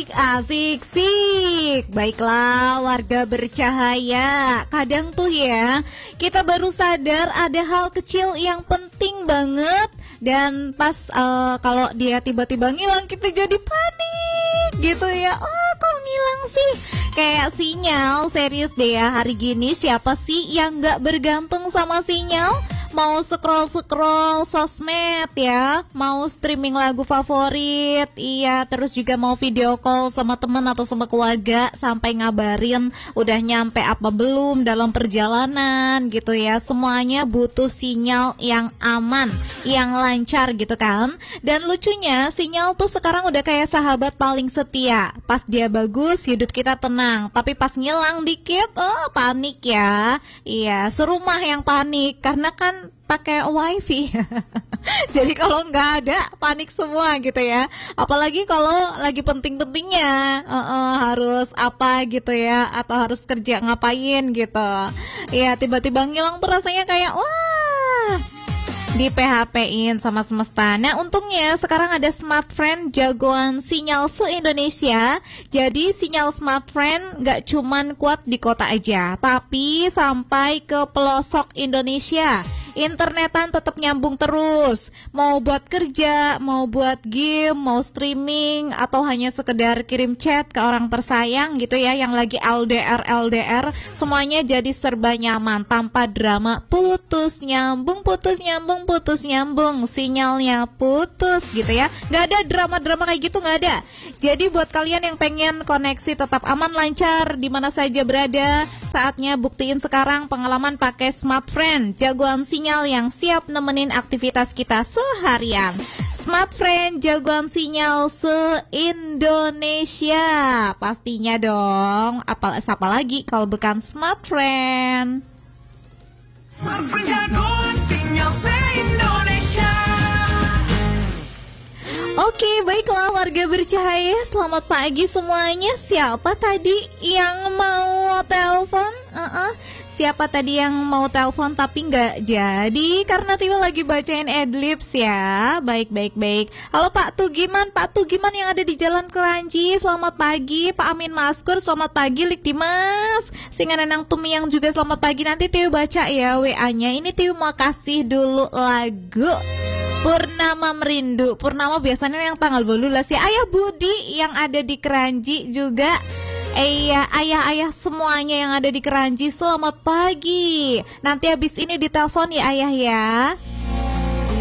asik sik. Baiklah warga bercahaya, kadang tuh ya kita baru sadar ada hal kecil yang penting banget. Dan pas kalau dia tiba-tiba ngilang kita jadi panik gitu ya. Oh kok ngilang sih? Kayak sinyal, serius deh ya, hari gini siapa sih yang gak bergantung sama sinyal? Mau scroll-scroll sosmed ya, mau streaming lagu favorit, iya, terus juga mau video call sama teman atau sama keluarga sampai ngabarin udah nyampe apa belum dalam perjalanan gitu ya. Semuanya butuh sinyal yang aman, yang lancar gitu kan. Dan lucunya sinyal tuh sekarang udah kayak sahabat paling setia. Pas dia bagus hidup kita tenang, tapi pas ngilang dikit panik ya. Iya, serumah yang panik karena kan pakai wifi. Jadi kalau nggak ada panik semua gitu ya. Apalagi kalau lagi penting-pentingnya harus apa gitu ya, atau harus kerja ngapain gitu. Iya, tiba-tiba ngilang tuh rasanya kayak wah, di PHP-in sama semesta. Nah untungnya sekarang ada Smartfren jagoan sinyal se-Indonesia. Jadi sinyal Smartfren gak cuman kuat di kota aja, tapi sampai ke pelosok Indonesia. Internetan tetap nyambung terus. Mau buat kerja, mau buat game, mau streaming, atau hanya sekedar kirim chat ke orang tersayang gitu ya, yang lagi LDR, semuanya jadi serba nyaman tanpa drama putus nyambung, sinyalnya putus gitu ya. Gak ada drama-drama kayak gitu, gak ada. Jadi buat kalian yang pengen koneksi tetap aman lancar di mana saja berada, saatnya buktiin sekarang pengalaman pakai Smartfren, jagoan sinyal yang siap nemenin aktivitas kita seharian. Smartfren jagoan sinyal se-Indonesia, pastinya dong. Siapa lagi kalau bukan Smartfren? Smartfren jagoan sinyal se-Indonesia. Oke, baiklah warga bercahaya, selamat pagi semuanya. Siapa tadi yang mau telepon? Siapa tadi yang mau telepon tapi nggak jadi karena Tio lagi bacain adlibs ya. Baik. Halo Pak Tugiman yang ada di Jalan Keranji. Selamat pagi Pak Amin Maskur. Selamat pagi Lik Dimas. Singanenang Tumiyang juga selamat pagi. Nanti Tio baca ya WA-nya. Ini Tio mau kasih dulu lagu Purnama Merindu. Purnama biasanya yang tanggal 12 ya. Ayah Budi yang ada di Keranji juga. Iya, ayah-ayah semuanya yang ada di Keranji, selamat pagi. Nanti habis ini ditelepon ya ayah ya.